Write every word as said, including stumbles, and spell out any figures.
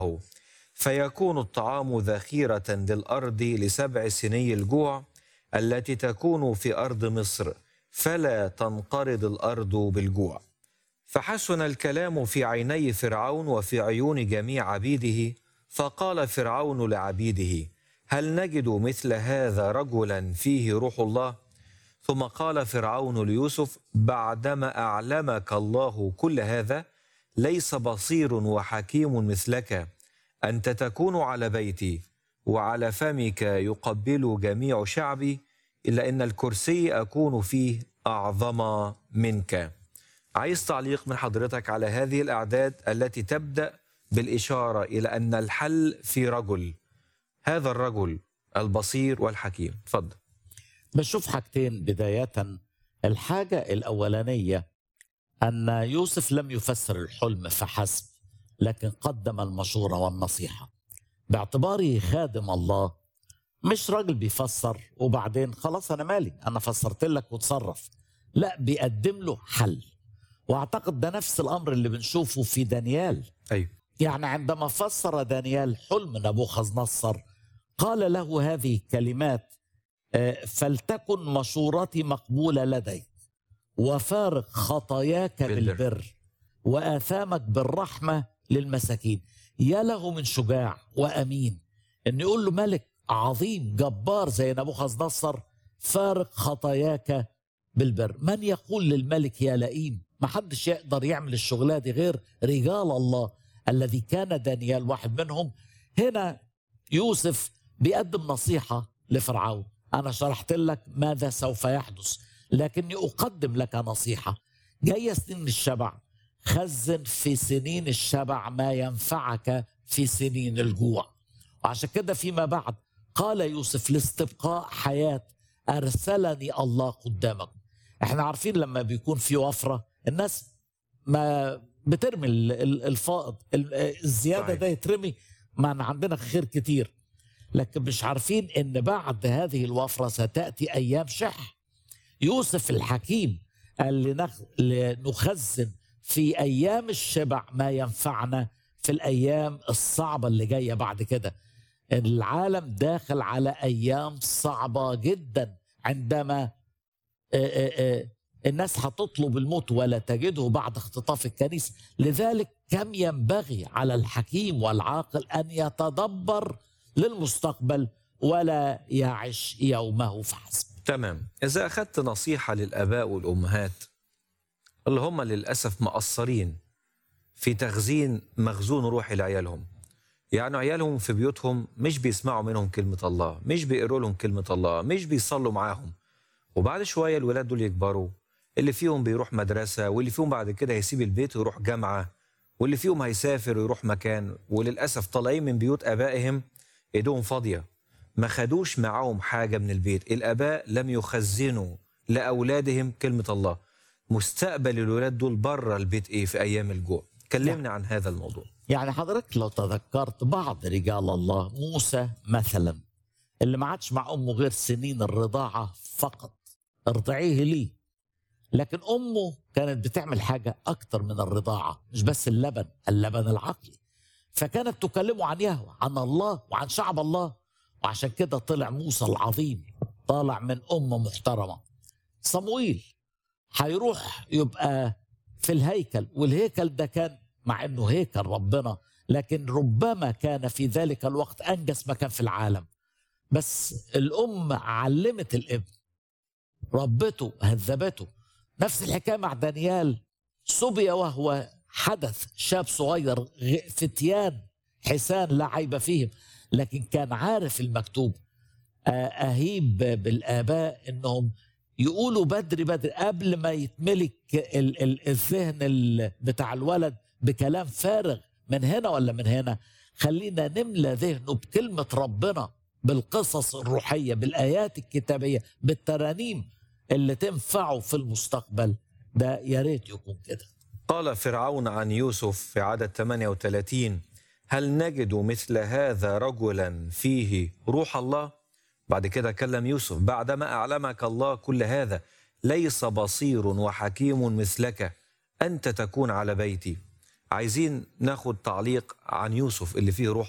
فيكون الطعام ذخيرة للأرض لسبع سني الجوع التي تكون في أرض مصر، فلا تنقرض الأرض بالجوع. فحسن الكلام في عيني فرعون وفي عيون جميع عبيده، فقال فرعون لعبيده: هل نجد مثل هذا رجلا فيه روح الله؟ ثم قال فرعون ليوسف: بعدما أعلمك الله كل هذا، ليس بصير وحكيم مثلك، أنت تكون على بيتي وعلى فمك يقبل جميع شعبي، إلا أن الكرسي أكون فيه أعظم منك. عايز تعليق من حضرتك على هذه الأعداد التي تبدأ بالإشارة إلى أن الحل في رجل، هذا الرجل البصير والحكيم. تفضل. بشوف حاجتين. بداية، الحاجة الأولانية أن يوسف لم يفسر الحلم فحسب، لكن قدم المشورة والنصيحة باعتباره خادم الله، مش راجل بيفسر وبعدين خلاص أنا مالي أنا فسرت لك وتصرف، لا، بيقدم له حل. واعتقد ده نفس الامر اللي بنشوفه في دانيال. أيوه. يعني عندما فسر دانيال حلم نبوخذ نصر قال له هذه الكلمات: آه، فلتكن مشورتي مقبولة لديك، وفارق خطاياك بالبر. بالبر، وآثامك بالرحمة للمساكين. يا له من شجاع وأمين إن يقول له ملك عظيم جبار زي نبوخذ نصر: فارق خطاياك بالبر. من يقول للملك يا لئيم؟ ما حدش يقدر يعمل الشغلة دي غير رجال الله، الذي كان دانيال واحد منهم. هنا يوسف بيقدم نصيحة لفرعون: أنا شرحت لك ماذا سوف يحدث، لكني أقدم لك نصيحة. جاية سنين الشبع، خزن في سنين الشبع ما ينفعك في سنين الجوع. وعشان كده فيما بعد قال يوسف: لاستبقاء حياة أرسلني الله قدامكم. احنا عارفين لما بيكون في وفرة الناس ما بترمي الفائض، الزيادة ده يترمي، ما عندنا خير كتير، لكن مش عارفين ان بعد هذه الوفرة ستأتي أيام شح. يوسف الحكيم قال لنخزن في أيام الشبع ما ينفعنا في الأيام الصعبة اللي جاية بعد كده. العالم داخل على أيام صعبة جدا، عندما الناس هتطلب الموت ولا تجده بعد اختطاف الكنيسة. لذلك كم ينبغي على الحكيم والعاقل أن يتدبر للمستقبل ولا يعيش يومه فحسب. تمام. إذا أخذت نصيحة للآباء والأمهات اللي هم للأسف مقصرين في تخزين مخزون روحي لعيالهم، يعني عيالهم في بيوتهم مش بيسمعوا منهم كلمة الله، مش بيقروا لهم كلمة الله، مش بيصلوا معاهم، وبعد شوية الولاد دول يكبروا، اللي فيهم بيروح مدرسة، واللي فيهم بعد كده هيسيب البيت ويروح جامعة، واللي فيهم هيسافر ويروح مكان، وللأسف طالعين من بيوت آبائهم ايدهم فاضية، ما خدوش معاهم حاجة من البيت. الآباء لم يخزنوا لأولادهم كلمة الله. مستقبل الولاد دول بره البيت إيه في أيام الجوع؟ كلمنا عن هذا الموضوع. يعني حضرتك لو تذكرت بعض رجال الله، موسى مثلا اللي ما عادش مع أمه غير سنين الرضاعة فقط، ارضعيه لي، لكن أمه كانت بتعمل حاجة أكتر من الرضاعة، مش بس اللبن، اللبن العقلي، فكانت تكلمه عن يهوه، عن الله وعن شعب الله. وعشان كده طلع موسى العظيم، طالع من أمه محترمة. صموئيل هيروح يبقى في الهيكل، والهيكل ده كان مع أنه هيكل ربنا، لكن ربما كان في ذلك الوقت أنجس مكان في العالم. بس الأم علمت الابن، ربته، هذبته. نفس الحكاية مع دانيال، صبي وهو حدث شاب صغير، فتيان حسان لا عيب فيهم، لكن كان عارف المكتوب. أهيب بالآباء إنهم يقولوا بدري بدري قبل ما يتملك الذهن بتاع الولد بكلام فارغ من هنا ولا من هنا، خلينا نملى ذهنه بكلمة ربنا، بالقصص الروحية، بالآيات الكتابية، بالترانيم اللي تنفعه في المستقبل. ده يا ريت يكون كده. قال فرعون عن يوسف في عدد ثمانية وثلاثين: هل نجد مثل هذا رجلا فيه روح الله؟ بعد كده كلم يوسف: بعدما أعلمك الله كل هذا، ليس بصير وحكيم مثلك، أنت تكون على بيتي عايزين ناخد تعليق عن يوسف اللي فيه روح